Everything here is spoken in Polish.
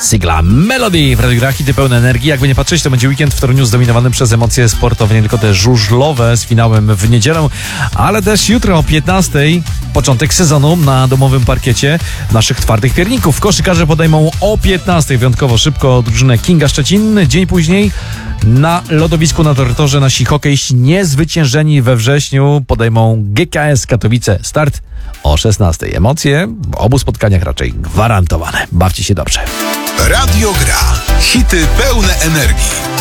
Sigla Melody w Radiu Gra, hity pełne energii. Jakby nie patrzeć, to będzie weekend w Toruniu zdominowany przez emocje sportowe, nie tylko te żużlowe z finałem w niedzielę, ale też jutro o 15:00 początek sezonu na domowym parkiecie naszych twardych pierników. Koszykarze podejmą o 15:00 wyjątkowo szybko drużynę Kinga Szczecin. Dzień później na lodowisku na Tortorze nasi hokeiści niezwyciężeni we wrześniu podejmą GKS Katowice. Start o 16:00. Emocje w obu spotkaniach raczej gwarantowane. Bawcie się dobrze. Radio Gra. Hity pełne energii.